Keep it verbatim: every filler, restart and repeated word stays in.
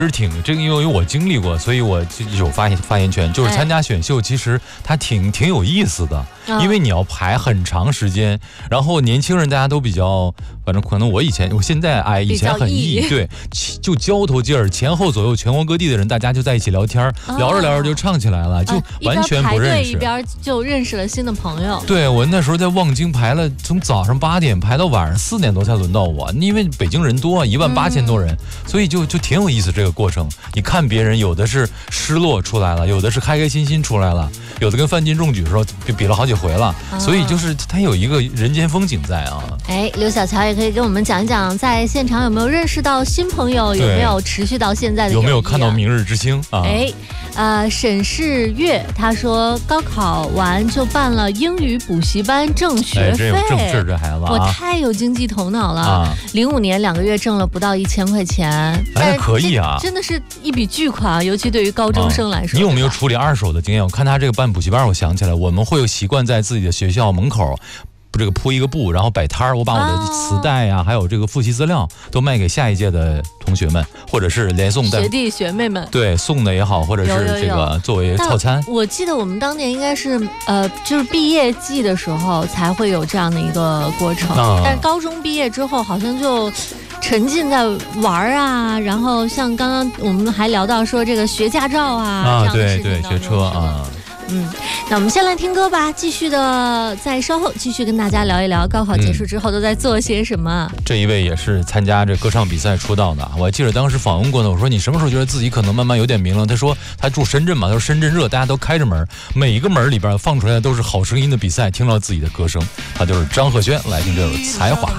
是挺这个，因为我经历过，所以我就有发言发言权。就是参加选秀，其实它挺挺有意思的，因为你要排很长时间，然后年轻人大家都比较，反正可能我以前我现在哎以前很易，对，就交头接耳，前后左右全国各地的人大家就在一起聊天，聊着聊着就唱起来了，就完全不认识， 一边就认识了新的朋友。 对，我那时候在望京排了，从早上八点排到晚上四点多才轮到我，因为北京人多，一万八千多人，所以就就挺有意思这个过程。你看别人有的是失落出来了，有的是开开心心出来了，有的跟范进中举的时候比比了好几回了，所以就是它有一个人间风景在啊。 哎，刘小乔也可以跟我们讲一讲，在现场有没有认识到新朋友，有没有持续到现在的、啊、 有没有看到明日之星啊？ 哎，呃，沈世月他说高考完就办了英语补习班挣学费，哎、 真有正事这孩子、啊， 我太有经济头脑了。零、啊、五年两个月挣了不到一千块钱， 哎，可以啊， 真的是一笔巨款，尤其对于高中生来说。 啊、你有没有处理二手的经验？我看他这个办补习班，我想起来，我们会有习惯在自己的学校门口。这个铺一个布，然后摆摊儿，我把我的磁带呀、啊，还有这个复习资料都卖给下一届的同学们，或者是连送带学弟学妹们， 对，送的也好，或者是这个作为套餐。 我记得我们当年应该是呃，就是毕业季的时候才会有这样的一个过程，啊、但是高中毕业之后好像就沉浸在玩啊，然后像刚刚我们还聊到说这个学驾照啊， 啊，对对，学车啊。 嗯，那我们先来听歌吧，继续的在稍后继续跟大家聊一聊高考结束之后都在做些什么。 嗯、这一位也是参加这歌唱比赛出道的，我还记得当时访问过呢，我说你什么时候觉得自己可能慢慢有点名了？他说他住深圳嘛，他说深圳热，大家都开着门，每一个门里边放出来的都是好声音的比赛，听到自己的歌声，他就是张赫宣，来听这首《才华》。